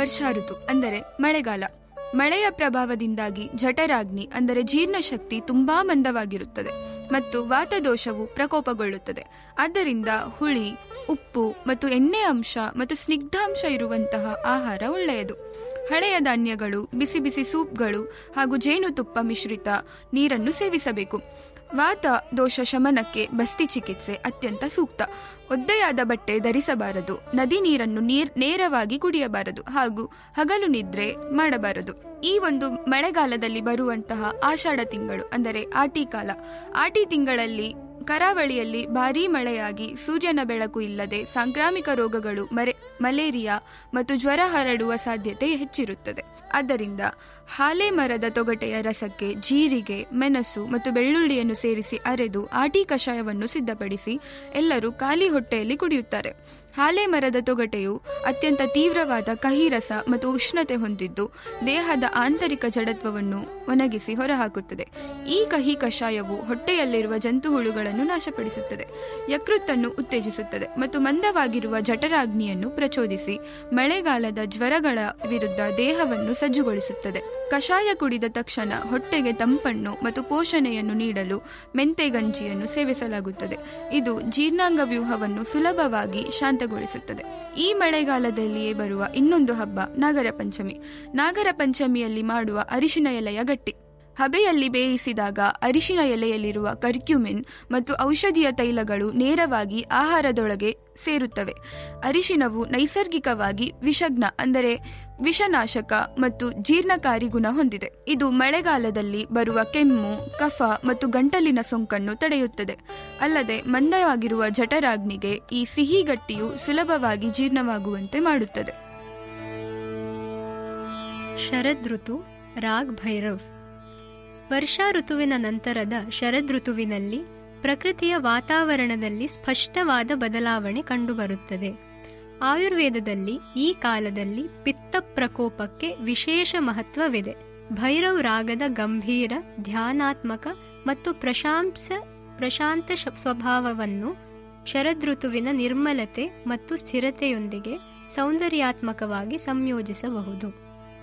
ವರ್ಷಾ ಋತು ಅಂದರೆ ಮಳೆಗಾಲ. ಮಳೆಯ ಪ್ರಭಾವದಿಂದಾಗಿ ಜಠರಾಗ್ನಿ ಅಂದರೆ ಜೀರ್ಣಶಕ್ತಿ ತುಂಬಾ ಮಂದವಾಗಿರುತ್ತದೆ ಮತ್ತು ವಾತದೋಷವು ಪ್ರಕೋಪಗೊಳ್ಳುತ್ತದೆ. ಆದ್ದರಿಂದ ಹುಳಿ, ಉಪ್ಪು ಮತ್ತು ಎಣ್ಣೆ ಅಂಶ ಮತ್ತು ಸ್ನಿಗ್ಧಾಂಶ ಇರುವಂತಹ ಆಹಾರ ಒಳ್ಳೆಯದು. ಹಳೆಯ ಧಾನ್ಯಗಳು, ಬಿಸಿ ಬಿಸಿ ಸೂಪ್ಗಳು ಹಾಗೂ ಜೇನುತುಪ್ಪ ಮಿಶ್ರಿತ ನೀರನ್ನು ಸೇವಿಸಬೇಕು. ವಾತ ದೋಷ ಶಮನಕ್ಕೆ ಬಸ್ತಿ ಚಿಕಿತ್ಸೆ ಅತ್ಯಂತ ಸೂಕ್ತ. ಒದ್ದೆಯಾದ ಬಟ್ಟೆ ಧರಿಸಬಾರದು, ನದಿ ನೀರನ್ನು ನೇರವಾಗಿ ಕುಡಿಯಬಾರದು ಹಾಗೂ ಹಗಲು ನಿದ್ರೆ ಮಾಡಬಾರದು. ಈ ಒಂದು ಮಳೆಗಾಲದಲ್ಲಿ ಬರುವಂತಹ ಆಷಾಢ ತಿಂಗಳು ಅಂದರೆ ಆಟಿಕಾಲ. ಆಟಿ ತಿಂಗಳಲ್ಲಿ ಕರಾವಳಿಯಲ್ಲಿ ಭಾರೀ ಮಳೆಯಾಗಿ ಸೂರ್ಯನ ಬೆಳಕು ಇಲ್ಲದೆ ಸಾಂಕ್ರಾಮಿಕ ರೋಗಗಳು, ಮಲೇರಿಯಾ ಮತ್ತು ಜ್ವರ ಹರಡುವ ಸಾಧ್ಯತೆ ಹೆಚ್ಚಿರುತ್ತದೆ. ಆದ್ದರಿಂದ ಹಾಲೆ ಮರದ ತೊಗಟೆಯ ರಸಕ್ಕೆ ಜೀರಿಗೆ, ಮೆಣಸು ಮತ್ತು ಬೆಳ್ಳುಳ್ಳಿಯನ್ನು ಸೇರಿಸಿ ಅರೆದು ಆಟಿ ಕಷಾಯವನ್ನು ಸಿದ್ಧಪಡಿಸಿ ಎಲ್ಲರೂ ಖಾಲಿ ಹೊಟ್ಟೆಯಲ್ಲಿ ಕುಡಿಯುತ್ತಾರೆ. ಹಾಲೆ ಮರದ ತೊಗಟೆಯು ಅತ್ಯಂತ ತೀವ್ರವಾದ ಕಹಿ ರಸ ಮತ್ತು ಉಷ್ಣತೆ ಹೊಂದಿದ್ದು ದೇಹದ ಆಂತರಿಕ ಜಡತ್ವವನ್ನು ಒಣಗಿಸಿ ಹೊರಹಾಕುತ್ತದೆ. ಈ ಕಹಿ ಕಷಾಯವು ಹೊಟ್ಟೆಯಲ್ಲಿರುವ ಜಂತುಹುಳುಗಳನ್ನು ನಾಶಪಡಿಸುತ್ತದೆ, ಯಕೃತ್ತನ್ನು ಉತ್ತೇಜಿಸುತ್ತದೆ ಮತ್ತು ಮಂದವಾಗಿರುವ ಜಠರಾಗ್ನಿಯನ್ನು ಪ್ರಚೋದಿಸಿ ಮಳೆಗಾಲದ ಜ್ವರಗಳ ವಿರುದ್ಧ ದೇಹವನ್ನು ಸಜ್ಜುಗೊಳಿಸುತ್ತದೆ. ಕಷಾಯ ಕುಡಿದ ತಕ್ಷಣ ಹೊಟ್ಟೆಗೆ ತಂಪನ್ನು ಮತ್ತು ಪೋಷಣೆಯನ್ನು ನೀಡಲು ಮೆಂತೆ ಗಂಜಿಯನ್ನು ಸೇವಿಸಲಾಗುತ್ತದೆ. ಇದು ಜೀರ್ಣಾಂಗ ವ್ಯೂಹವನ್ನು ಸುಲಭವಾಗಿ ಶಾಂತಗೊಳಿಸುತ್ತದೆ. ಈ ಮಳೆಗಾಲದಲ್ಲಿಯೇ ಬರುವ ಇನ್ನೊಂದು ಹಬ್ಬ ನಾಗರ ಪಂಚಮಿ. ನಾಗರ ಪಂಚಮಿಯಲ್ಲಿ ಮಾಡುವ ಅರಿಶಿನ ಎಲೆಯ ಗಟ್ಟಿ. ಹಬೆಯಲ್ಲಿ ಬೇಯಿಸಿದಾಗ ಅರಿಶಿನ ಎಲೆಯಲ್ಲಿರುವ ಕರ್ಕ್ಯುಮಿನ್ ಮತ್ತು ಔಷಧೀಯ ತೈಲಗಳು ನೇರವಾಗಿ ಆಹಾರದೊಳಗೆ ಸೇರುತ್ತವೆ. ಅರಿಶಿನವು ನೈಸರ್ಗಿಕವಾಗಿ ವಿಷಗ್ನ ಅಂದರೆ ವಿಷನಾಶಕ ಮತ್ತು ಜೀರ್ಣಕಾರಿ ಗುಣ ಹೊಂದಿದೆ. ಇದು ಮಳೆಗಾಲದಲ್ಲಿ ಬರುವ ಕೆಮ್ಮು, ಕಫ ಮತ್ತು ಗಂಟಲಿನ ಸೋಂಕನ್ನು ತಡೆಯುತ್ತದೆ. ಅಲ್ಲದೆ ಮಂದವಾಗಿರುವ ಜಠರಾಗ್ನಿಗೆ ಈ ಸಿಹಿ ಗಟ್ಟಿಯು ಸುಲಭವಾಗಿ ಜೀರ್ಣವಾಗುವಂತೆ ಮಾಡುತ್ತದೆ. ಶರದ್ ಋತು, ರಾಗ್ ಭೈರವ್. ವರ್ಷಾ ಋತುವಿನ ನಂತರದ ಶರದ್ ಋತುವಿನಲ್ಲಿ ಪ್ರಕೃತಿಯ ವಾತಾವರಣದಲ್ಲಿ ಸ್ಪಷ್ಟವಾದ ಬದಲಾವಣೆ ಕಂಡುಬರುತ್ತದೆ. ಆಯುರ್ವೇದದಲ್ಲಿ ಈ ಕಾಲದಲ್ಲಿ ಪಿತ್ತ ಪ್ರಕೋಪಕ್ಕೆ ವಿಶೇಷ ಮಹತ್ವವಿದೆ. ಭೈರವ್ ರಾಗದ ಗಂಭೀರ, ಧ್ಯಾನಾತ್ಮಕ ಮತ್ತು ಪ್ರಶಾಂತ ಸ್ವಭಾವವನ್ನು ಶರದೃತುವಿನ ನಿರ್ಮಲತೆ ಮತ್ತು ಸ್ಥಿರತೆಯೊಂದಿಗೆ ಸೌಂದರ್ಯಾತ್ಮಕವಾಗಿ ಸಂಯೋಜಿಸಬಹುದು.